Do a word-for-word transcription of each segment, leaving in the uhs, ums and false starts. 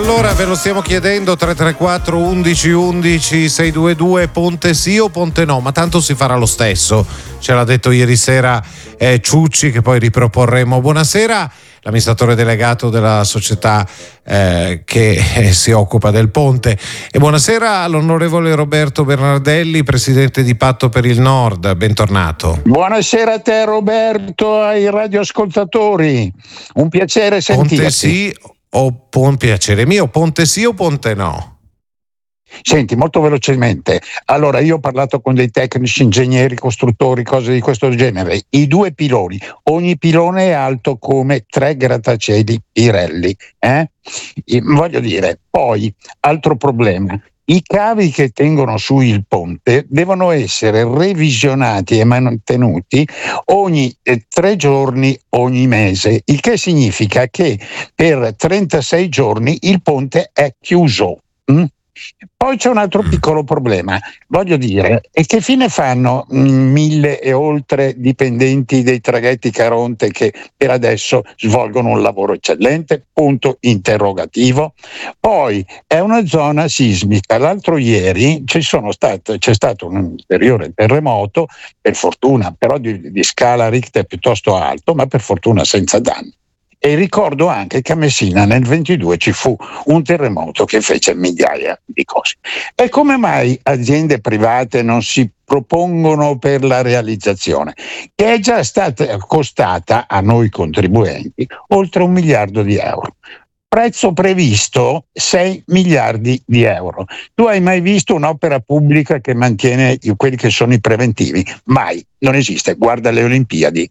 allora ve lo stiamo chiedendo, tre tre quattro undici undici sei due due, ponte sì o ponte no, ma tanto si farà lo stesso, ce l'ha detto ieri sera eh, Ciucci, che poi riproporremo. Buonasera, l'amministratore delegato della società eh, che eh, si occupa del ponte, e buonasera all'onorevole Roberto Bernardelli, presidente di Patto per il Nord, bentornato. Buonasera a te Roberto, ai radioascoltatori, un piacere sentirti. Ponte sì o ponte, piacere mio, ponte sì o ponte no? Senti, molto velocemente, allora io ho parlato con dei tecnici, ingegneri, costruttori, cose di questo genere. I due piloni, ogni pilone è alto come tre grattacieli Pirelli, eh? E, voglio dire, poi, altro problema, i cavi che tengono su il ponte devono essere revisionati e mantenuti ogni eh, tre giorni ogni mese, il che significa che per trentasei giorni il ponte è chiuso. Mm? Poi c'è un altro piccolo problema, voglio dire, e che fine fanno mh, mille e oltre dipendenti dei traghetti Caronte che per adesso svolgono un lavoro eccellente? Punto interrogativo. Poi è una zona sismica, l'altro ieri ci sono state, c'è stato un ulteriore terremoto, per fortuna però di, di scala Richter piuttosto alto, ma per fortuna senza danni. E ricordo anche che a Messina nel ventidue ci fu un terremoto che fece migliaia di cose. E come mai aziende private non si propongono per la realizzazione, che è già stata costata a noi contribuenti oltre un miliardo di euro? Prezzo previsto sei miliardi di euro. Tu hai mai visto un'opera pubblica che mantiene quelli che sono i preventivi? Mai, non esiste. Guarda le Olimpiadi.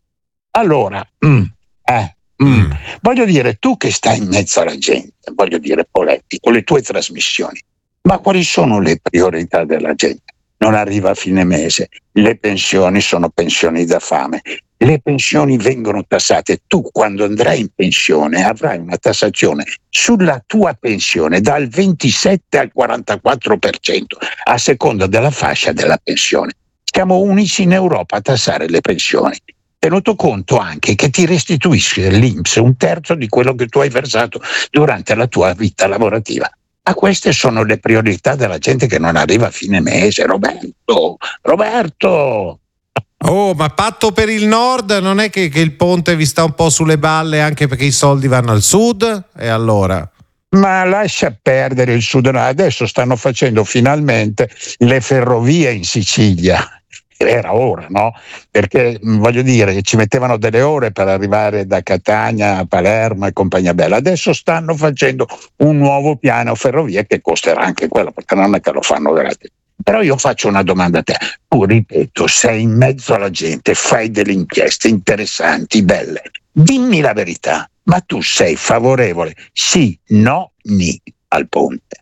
Allora, mm, eh. Mm. Voglio dire, tu che stai in mezzo alla gente, voglio dire Poletti, con le tue trasmissioni, ma quali sono le priorità della gente? Non arriva a fine mese, le pensioni sono pensioni da fame, le pensioni vengono tassate, tu quando andrai in pensione avrai una tassazione sulla tua pensione dal ventisette al quarantaquattro per cento a seconda della fascia della pensione. Siamo unici in Europa a tassare le pensioni, tenuto conto anche che ti restituisce l'I N P S un terzo di quello che tu hai versato durante la tua vita lavorativa. Ma queste sono le priorità della gente che non arriva a fine mese. Roberto, Roberto! Oh, ma Patto per il Nord non è che, che il ponte vi sta un po' sulle balle anche perché i soldi vanno al sud? E allora? Ma lascia perdere il sud, adesso stanno facendo finalmente le ferrovie in Sicilia. Era ora, no? Perché voglio dire, ci mettevano delle ore per arrivare da Catania a Palermo e compagnia bella. Adesso stanno facendo un nuovo piano ferrovie che costerà anche quello, perché non è che lo fanno gratis. Però io faccio una domanda a te. Tu, ripeto, sei in mezzo alla gente, fai delle inchieste interessanti, belle. Dimmi la verità, ma tu sei favorevole, sì, no, ni al ponte?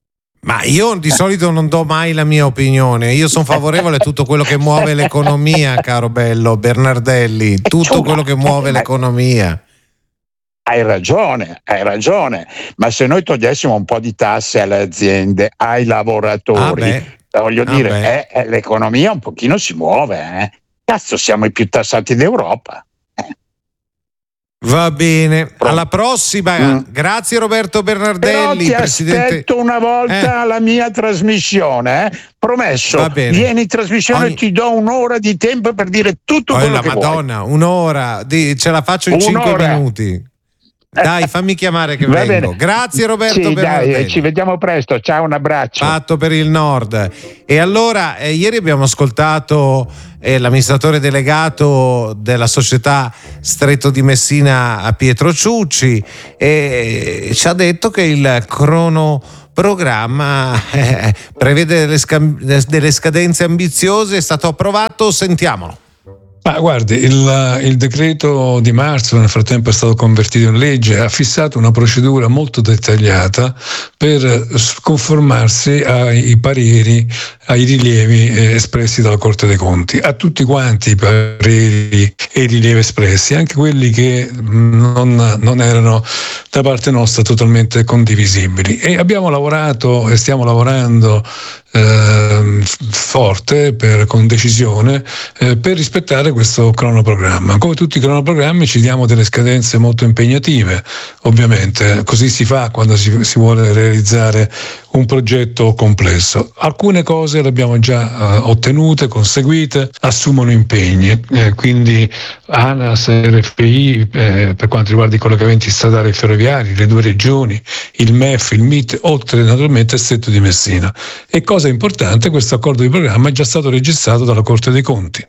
Ma io di solito non do mai la mia opinione, io sono favorevole a tutto quello che muove l'economia, caro bello Bernardelli, tutto quello che muove l'economia. Hai ragione, hai ragione, ma se noi togliessimo un po' di tasse alle aziende, ai lavoratori, ah voglio ah dire, eh, l'economia un pochino si muove, eh. Cazzo, siamo i più tassati d'Europa. Va bene, alla prossima. Mm. Grazie Roberto Bernardelli. Però ti presidente... aspetto una volta eh. alla mia trasmissione, eh? Promesso. Va bene. Vieni in trasmissione Ogni... e ti do un'ora di tempo per dire tutto oh, quello la che Madonna, vuoi. un'ora, di... ce la faccio in un'ora. cinque minuti. Dai, fammi chiamare che Va vengo. Bene. Grazie Roberto sì, Bernardelli. Dai, ci vediamo presto. Ciao, un abbraccio. Patto per il Nord. E allora, eh, ieri abbiamo ascoltato eh, l'amministratore delegato della società Stretto di Messina a Pietro Ciucci e ci ha detto che il cronoprogramma eh, prevede delle, sca- delle scadenze ambiziose. È stato approvato, sentiamolo. Ma guardi, il, il decreto di marzo nel frattempo è stato convertito in legge, ha fissato una procedura molto dettagliata per conformarsi ai pareri, ai rilievi eh, espressi dalla Corte dei Conti, a tutti quanti i pareri e i rilievi espressi, anche quelli che non, non erano da parte nostra totalmente condivisibili. E abbiamo lavorato e stiamo lavorando eh, forte, per, con decisione, eh, per rispettare questo cronoprogramma. Come tutti i cronoprogrammi ci diamo delle scadenze molto impegnative, ovviamente, così si fa quando si, si vuole realizzare un progetto complesso. Alcune cose le abbiamo già eh, ottenute, conseguite, assumono impegni, eh, quindi ANAS, R F I eh, per quanto riguarda i collegamenti stradali e ferroviari, le due regioni, il M E F, il M I T, oltre naturalmente il Stretto di Messina. E cosa importante, questo accordo di programma è già stato registrato dalla Corte dei Conti.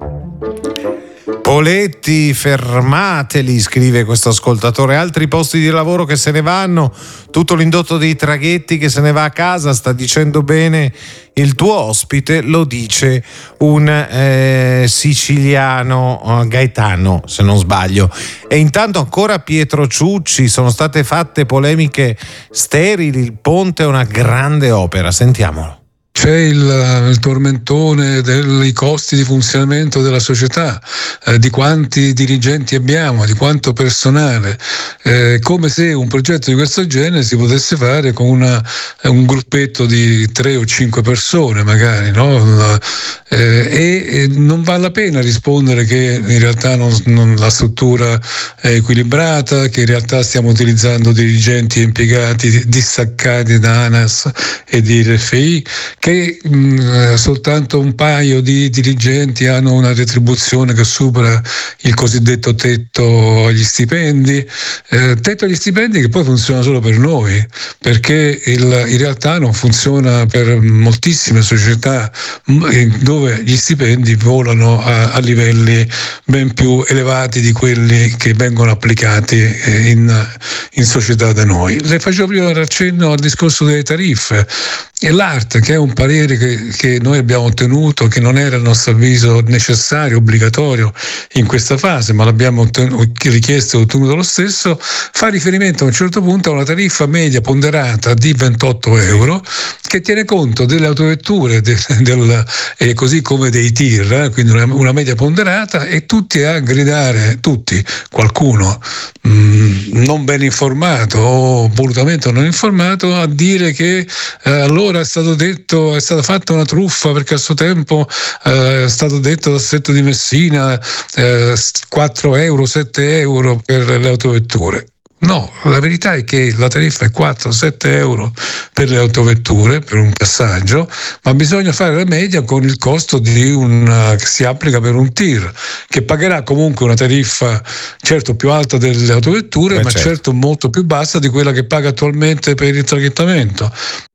Poletti, fermateli, scrive questo ascoltatore, altri posti di lavoro che se ne vanno, tutto l'indotto dei traghetti che se ne va a casa, sta dicendo bene il tuo ospite, lo dice un eh, siciliano, eh, Gaetano se non sbaglio. E intanto ancora Pietro Ciucci, sono state fatte polemiche sterili, il ponte è una grande opera, sentiamolo. C'è il, il tormentone dei costi di funzionamento della società, eh, di quanti dirigenti abbiamo, di quanto personale, eh, come se un progetto di questo genere si potesse fare con una, un gruppetto di tre o cinque persone magari, no? Eh, e, e non vale la pena rispondere che in realtà non, non, la struttura è equilibrata, che in realtà stiamo utilizzando dirigenti e impiegati distaccati da ANAS e di R F I, che mh, soltanto un paio di dirigenti hanno una retribuzione che supera il cosiddetto tetto agli stipendi, eh, tetto agli stipendi che poi funziona solo per noi, perché il, in realtà non funziona per moltissime società dove gli stipendi volano a, a livelli ben più elevati di quelli che vengono applicati in, in società da noi. Le facevo prima accenno al discorso delle tariffe. E l'A R T, che è un parere che, che noi abbiamo ottenuto, che non era a nostro avviso necessario, obbligatorio in questa fase, ma l'abbiamo ottenuto, richiesto e ottenuto lo stesso, fa riferimento a un certo punto a una tariffa media ponderata di ventotto euro, che tiene conto delle autovetture del, del, eh, così come dei tir, eh, quindi una, una media ponderata, e tutti a gridare, tutti, qualcuno mh, non ben informato o volutamente non informato, a dire che eh, allora è stato detto, è stata fatta una truffa perché a suo tempo eh, è stato detto dal Stretto di Messina eh, quattro euro, sette euro per le autovetture. No, la verità è che la tariffa è quattro sette euro per le autovetture, per un passaggio, ma bisogna fare la media con il costo di un, che si applica per un tir, che pagherà comunque una tariffa certo più alta delle autovetture, Beh, ma certo. certo molto più bassa di quella che paga attualmente per il traghettamento.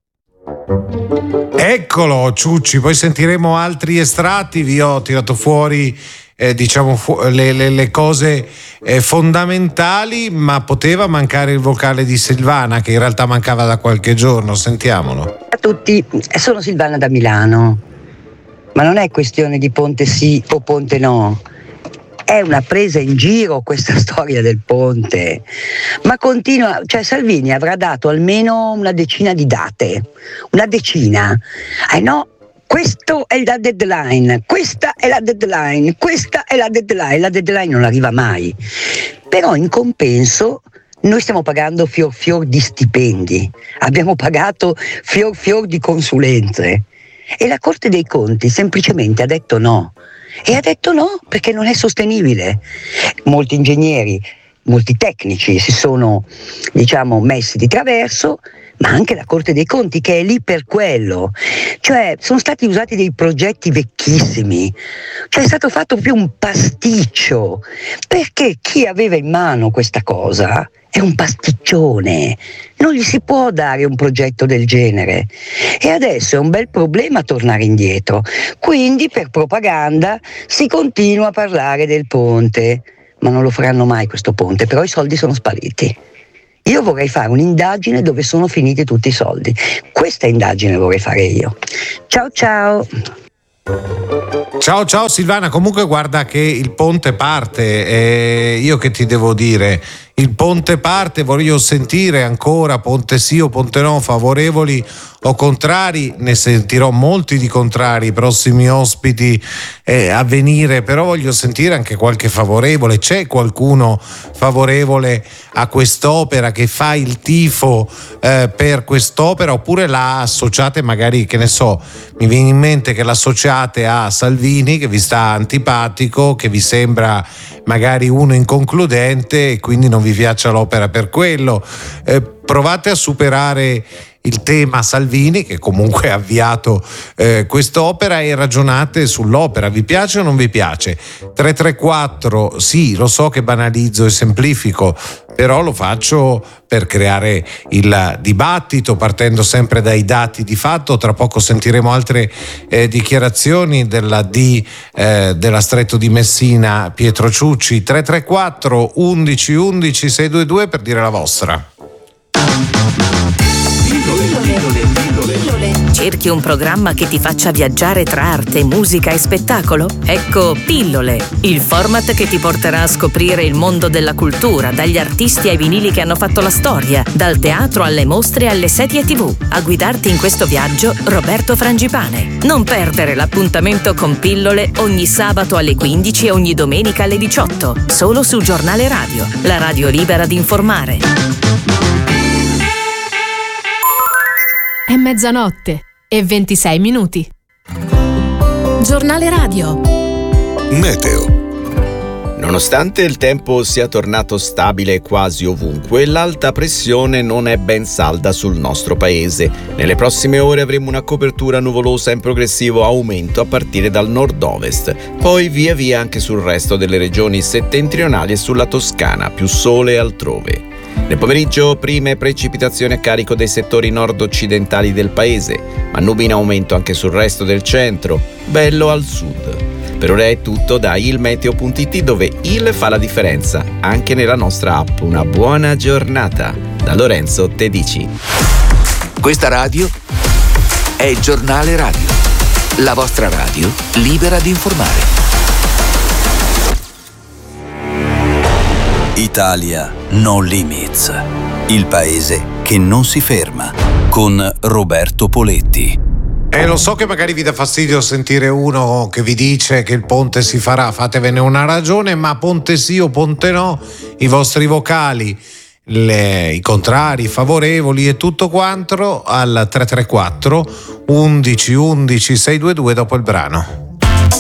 Eccolo Ciucci, poi sentiremo altri estratti, vi ho tirato fuori eh, diciamo fu- le, le, le cose eh, fondamentali, ma poteva mancare il vocale di Silvana, che in realtà mancava da qualche giorno, sentiamolo. A tutti, sono Silvana da Milano, ma non è questione di ponte sì o ponte no. È una presa in giro questa storia del ponte, ma continua, cioè Salvini avrà dato almeno una decina di date, una decina. Eh no, questo è la deadline, questa è la deadline, questa è la deadline, la deadline non arriva mai. Però in compenso noi stiamo pagando fior fior di stipendi, abbiamo pagato fior fior di consulenze e la Corte dei Conti semplicemente ha detto no. E ha detto no perché non è sostenibile. Molti ingegneri, molti tecnici si sono, diciamo, messi di traverso, ma anche la Corte dei Conti, che è lì per quello. Cioè sono stati usati dei progetti vecchissimi, cioè è stato fatto più un pasticcio, perché chi aveva in mano questa cosa è un pasticcione, non gli si può dare un progetto del genere. E adesso è un bel problema tornare indietro, quindi per propaganda si continua a parlare del ponte, ma non lo faranno mai questo ponte, però i soldi sono spariti. Io vorrei fare un'indagine dove sono finiti tutti i soldi, questa indagine vorrei fare io. Ciao ciao. Ciao ciao Silvana, comunque guarda che il ponte parte, e io che ti devo dire, il ponte parte, voglio sentire ancora ponte sì o ponte no, favorevoli o contrari. Ne sentirò molti di contrari, i prossimi ospiti eh, a venire, però voglio sentire anche qualche favorevole. C'è qualcuno favorevole a quest'opera, che fa il tifo eh, per quest'opera, oppure la associate magari, che ne so, mi viene in mente che l'associate a Salvini, che vi sta antipatico, che vi sembra magari uno inconcludente e quindi non vi piaccia l'opera per quello. Eh, provate a superare il tema Salvini, che comunque ha avviato eh, quest'opera, e ragionate sull'opera. Vi piace o non vi piace? tre tre quattro, sì, lo so che banalizzo e semplifico, però lo faccio per creare il dibattito, partendo sempre dai dati di fatto. Tra poco sentiremo altre eh, dichiarazioni della D eh, della Stretto di Messina, Pietro Ciucci. Tre tre quattro undici undici sei due due per dire la vostra. Cerchi un programma che ti faccia viaggiare tra arte, musica e spettacolo? Ecco Pillole, il format che ti porterà a scoprire il mondo della cultura, dagli artisti ai vinili che hanno fatto la storia, dal teatro alle mostre alle serie tivù. A guidarti in questo viaggio, Roberto Frangipane. Non perdere l'appuntamento con Pillole ogni sabato alle quindici e ogni domenica alle diciotto, solo su Giornale Radio, la radio libera di informare. È mezzanotte e ventisei minuti. Giornale Radio. Meteo. Nonostante il tempo sia tornato stabile quasi ovunque, l'alta pressione non è ben salda sul nostro paese. Nelle prossime ore avremo una copertura nuvolosa in progressivo aumento a partire dal nord-ovest, poi via via anche sul resto delle regioni settentrionali e sulla Toscana, più sole altrove. Nel pomeriggio prime precipitazioni a carico dei settori nord-occidentali del paese, ma nubi in aumento anche sul resto del centro, bello al sud. Per ora è tutto da ilmeteo punto it, dove il fa la differenza anche nella nostra app. Una buona giornata da Lorenzo Tedici. Questa radio è Giornale Radio, la vostra radio libera di informare. Italia No Limits, il paese che non si ferma, con Roberto Poletti. E lo so che magari vi dà fastidio sentire uno che vi dice che il ponte si farà, fatevene una ragione, ma ponte sì o ponte no, i vostri vocali, le, i contrari, i favorevoli e tutto quanto al tre tre quattro undici undici sei due due dopo il brano.